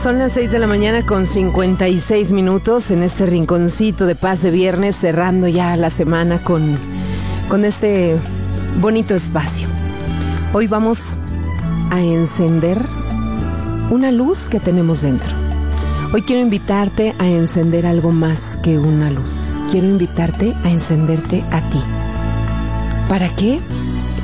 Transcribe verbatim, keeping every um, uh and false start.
Son las seis de la mañana con cincuenta y seis minutos en este rinconcito de paz de viernes, cerrando ya la semana con, con este bonito espacio. Hoy vamos a encender una luz que tenemos dentro. Hoy quiero invitarte a encender algo más que una luz. Quiero invitarte a encenderte a ti. ¿Para qué?